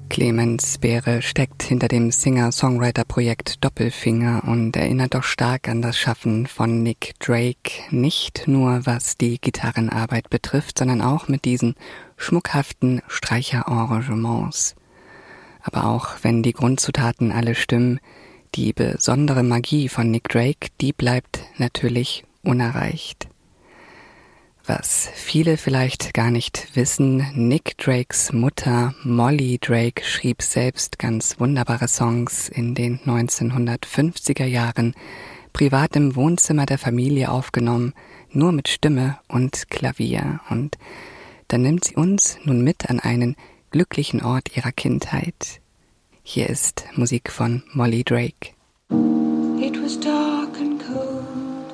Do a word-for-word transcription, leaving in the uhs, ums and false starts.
Clemens Beere steckt hinter dem Singer-Songwriter-Projekt Doppelfinger und erinnert doch stark an das Schaffen von Nick Drake, nicht nur was die Gitarrenarbeit betrifft, sondern auch mit diesen schmuckhaften Streicherarrangements. Aber auch wenn die Grundzutaten alle stimmen, die besondere Magie von Nick Drake, die bleibt natürlich unerreicht. Was viele vielleicht gar nicht wissen, Nick Drakes Mutter Molly Drake schrieb selbst ganz wunderbare Songs in den neunzehnhundertfünfziger Jahren, privat im Wohnzimmer der Familie aufgenommen, nur mit Stimme und Klavier. Und dann nimmt sie uns nun mit an einen glücklichen Ort ihrer Kindheit. Hier ist Musik von Molly Drake. It was dark.